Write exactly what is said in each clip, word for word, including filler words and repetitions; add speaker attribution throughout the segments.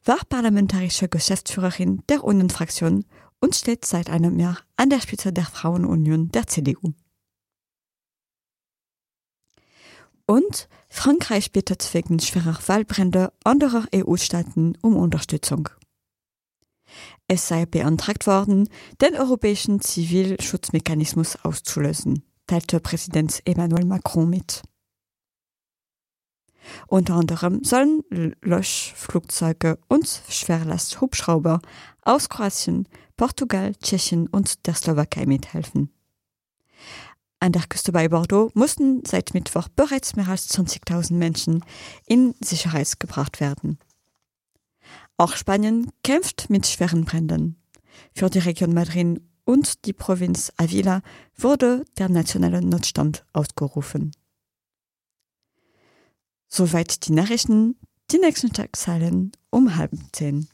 Speaker 1: war parlamentarische Geschäftsführerin der Union-Fraktion und steht seit einem Jahr an der Spitze der Frauenunion der C D U. Und Frankreich bittet wegen schwerer Waldbrände anderer E U-Staaten um Unterstützung. Es sei beantragt worden, den europäischen Zivilschutzmechanismus auszulösen, teilte Präsident Emmanuel Macron mit. Unter anderem sollen Löschflugzeuge und Schwerlasthubschrauber aus Kroatien, Portugal, Tschechien und der Slowakei mithelfen. An der Küste bei Bordeaux mussten seit Mittwoch bereits mehr als zwanzigtausend Menschen in Sicherheit gebracht werden. Auch Spanien kämpft mit schweren Bränden. Für die Region Madrid und die Provinz Avila wurde der nationale Notstand ausgerufen. Soweit die Nachrichten, die nächsten Tageszahlen um halb zehn.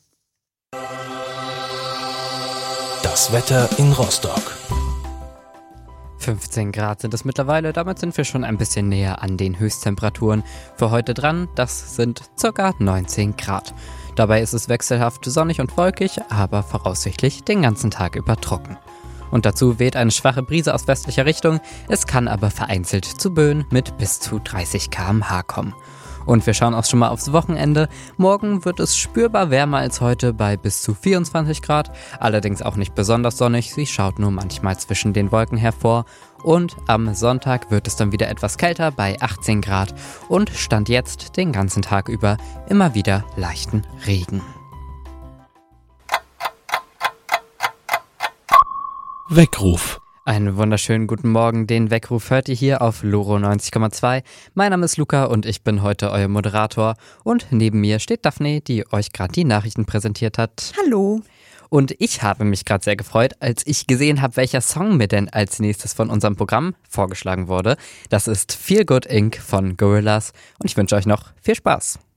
Speaker 2: Das Wetter in Rostock.
Speaker 3: fünfzehn Grad sind es mittlerweile, damit sind wir schon ein bisschen näher an den Höchsttemperaturen für heute dran. Das sind ca. neunzehn Grad. Dabei ist es wechselhaft sonnig und wolkig, aber voraussichtlich den ganzen Tag über trocken. Und dazu weht eine schwache Brise aus westlicher Richtung, es kann aber vereinzelt zu Böen mit bis zu dreißig Kilometer pro Stunde kommen. Und wir schauen auch schon mal aufs Wochenende. Morgen wird es spürbar wärmer als heute bei bis zu vierundzwanzig Grad, allerdings auch nicht besonders sonnig, sie schaut nur manchmal zwischen den Wolken hervor. Und am Sonntag wird es dann wieder etwas kälter bei achtzehn Grad und Stand jetzt den ganzen Tag über immer wieder leichten Regen.
Speaker 2: Weckruf.
Speaker 3: Einen wunderschönen guten Morgen, den Weckruf hört ihr hier auf Loro neunzig Komma zwei. Mein Name ist Luca und ich bin heute euer Moderator. Und neben mir steht Daphne, die euch gerade die Nachrichten präsentiert hat.
Speaker 1: Hallo.
Speaker 3: Und ich habe mich gerade sehr gefreut, als ich gesehen habe, welcher Song mir denn als nächstes von unserem Programm vorgeschlagen wurde. Das ist Feel Good Incorporated von Gorillaz und ich wünsche euch noch viel Spaß.